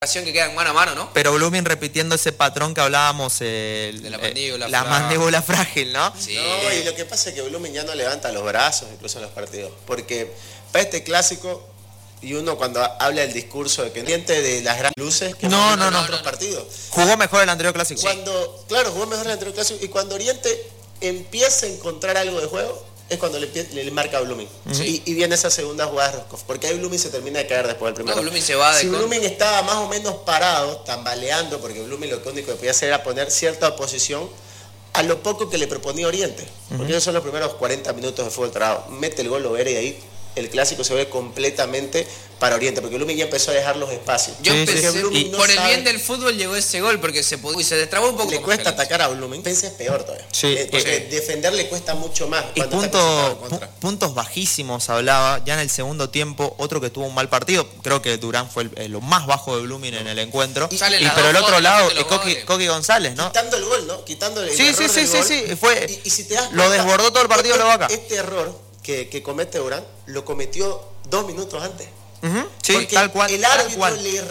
que quedan mano a mano, ¿no? Pero Blooming repitiendo ese patrón que hablábamos, de la mandíbula, la mandíbula frágil, ¿no? Sí. No, y lo que pasa es que Blooming ya no levanta los brazos incluso en los partidos, porque para este clásico, y uno cuando habla del discurso de que Oriente de las grandes luces que no, otros partidos. Jugó mejor el anterior clásico. Claro, jugó mejor el anterior clásico, y cuando Oriente empieza a encontrar algo de juego, es cuando le marca a Blooming. Sí. Y viene esa segunda jugada de Roscoff, porque ahí Blooming se termina de caer después del primero. No, Blooming se va si Blooming estaba más o menos parado, tambaleando, porque Blooming lo único que podía hacer era poner cierta oposición a lo poco que le proponía Oriente. Porque esos son los primeros 40 minutos de fútbol trabado. Mete el gol Lovera y ahí el clásico se ve completamente para Oriente, porque Blooming ya empezó a dejar los espacios. Yo pensé, y por el bien del fútbol llegó ese gol, porque se destrabó un poco. Le cuesta atacar a Blooming, pensé es peor todavía. Sí, porque defender le cuesta mucho más. Y puntos bajísimos hablaba, ya en el segundo tiempo, otro que tuvo un mal partido, creo que Durán fue lo más bajo de Blooming en el encuentro. Pero el otro lado, Coqui González, ¿no? Quitando el gol, ¿no? Quitando el error del gol. Sí, fue, y si te das cuenta, lo desbordó todo el partido de Vaca. Este error que comete Durán, lo cometió 2 minutos antes. Sí, porque tal cual. El árbitro le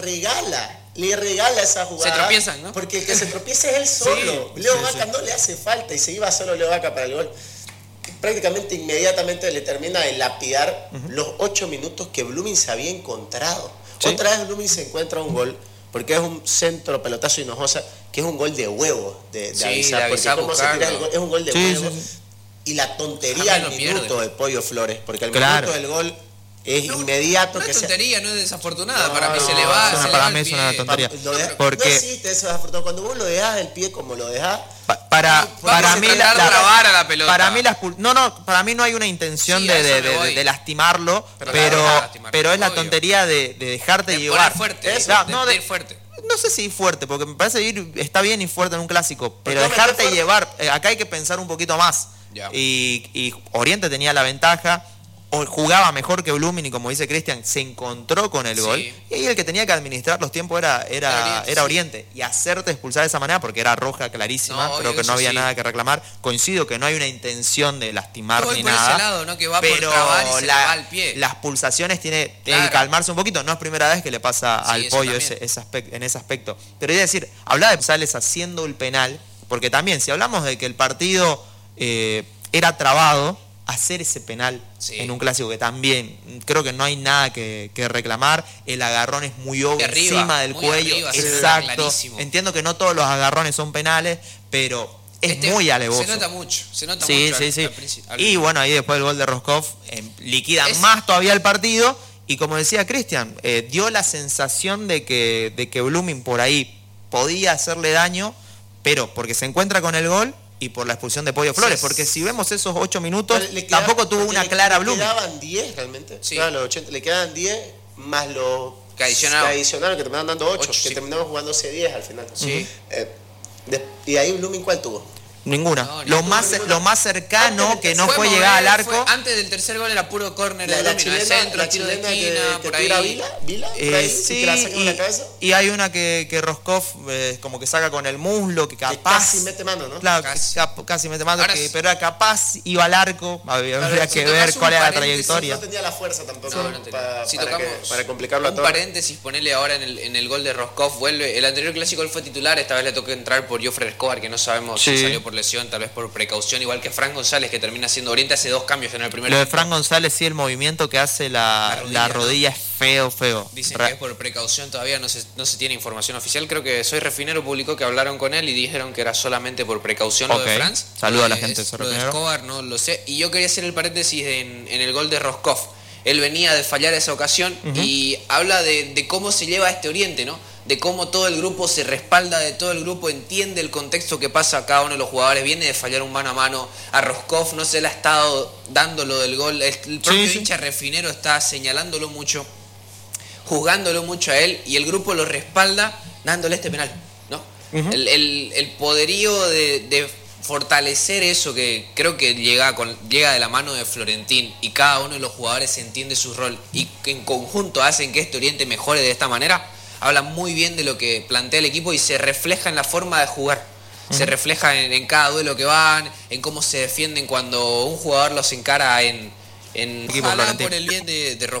regala esa jugada. Se tropiezan, ¿no? porque el que se tropieza es él solo. Leo Vaca no le hace falta, y se iba solo Leo Vaca para el gol. Prácticamente inmediatamente le termina de lapidar los 8 minutos que Blooming se había encontrado. Otra vez Blooming se encuentra un gol, porque es un centro pelotazo Hinojosa, que es un gol de huevo de avisar, porque como se tira el gol, es un gol de huevo. Y la tontería al minuto de Pollo Flores, porque al minuto del gol es inmediato. No que es tontería, no es desafortunada. Para mí se le va. Para mí es una tontería. Porque no existe eso desafortunado. Cuando vos lo dejás el pie como lo dejás. Para mí trabar a la pelota. Para mí no hay una intención de lastimarlo, pero es la tontería de dejarte llevar. Fuerte. De ir fuerte. No sé si fuerte, porque me parece que está bien y fuerte en un clásico, pero dejarte llevar, acá hay que pensar un poquito más. Y Oriente tenía la ventaja, jugaba mejor que Blooming, y como dice Cristian, se encontró con el gol, y ahí el que tenía que administrar los tiempos era Oriente, y hacerte expulsar de esa manera, porque era roja clarísima, creo que no había nada que reclamar. Coincido que no hay una intención de lastimar ni nada, lado, ¿no? Que va pero por trabar y se le va al pie. Las pulsaciones tiene que calmarse un poquito. No es primera vez que le pasa al Pollo en ese aspecto, pero es decir, hablaba de González haciendo el penal, porque también si hablamos de que el partido era trabado, hacer ese penal en un clásico, que también creo que no hay nada que reclamar. El agarrón es muy obvio, encima del cuello, exacto. Entiendo que no todos los agarrones son penales, pero es muy alevoso. Se nota mucho. Sí. Y bueno, ahí después del gol de Roscoff liquida más todavía el partido, y como decía Cristian, dio la sensación de que Blooming por ahí podía hacerle daño, pero porque se encuentra con el gol y por la expulsión de Pollo Flores, porque si vemos esos 8 minutos, tampoco tuvo una clara Blooming. Le quedaban 10 realmente, los 80, le quedaban 10 más los que adicionaron, que terminaron dando 8, que terminamos jugando ese 10 al final. Y ahí Blooming, ¿cuál tuvo? Ninguna. Lo más cercano que no fue llegar al arco. Antes del tercer gol era puro córner de Blooming, el centro, tiro de esquina, por ahí. Vila, y hay una que Roscoff como que saca con el muslo, que capaz casi mete mano, ¿no? Claro, casi mete mano, pero era capaz, iba al arco, habría que ver cuál era la trayectoria. No tenía la fuerza tampoco para complicarlo a todo. Un paréntesis, ponele ahora en el gol de Roscoff, vuelve. El anterior clásico él fue titular, esta vez le tocó entrar por Jofre Escobar, que no sabemos si salió por lesión, tal vez por precaución, igual que Fran González, que termina siendo Oriente, hace 2 cambios en el primer. Lo de Fran González, sí, el movimiento que hace la rodilla es feo. Dicen que es por precaución, todavía no se tiene información oficial. Creo que Soy Refinero publicó que hablaron con él y dijeron que era solamente por precaución lo de Franz. Saludo a la gente de Soy Refinero. Lo de Escobar no lo sé. Y yo quería hacer el paréntesis en el gol de Roscoff. Él venía de fallar esa ocasión y habla de cómo se lleva este Oriente, ¿no? De cómo todo el grupo se respalda de todo el grupo, entiende el contexto que pasa a cada uno de los jugadores, viene de fallar un mano a mano, a Roscoff no se le ha estado dando lo del gol, el propio hincha Refinero está señalándolo mucho, juzgándolo mucho a él, y el grupo lo respalda dándole este penal, ¿no? El poderío de fortalecer eso, que creo que llega de la mano de Florentín, y cada uno de los jugadores entiende su rol y que en conjunto hacen que este Oriente mejore de esta manera. Habla muy bien de lo que plantea el equipo y se refleja en la forma de jugar. Se refleja en cada duelo que van, en cómo se defienden cuando un jugador los encara en ojalá por el bien de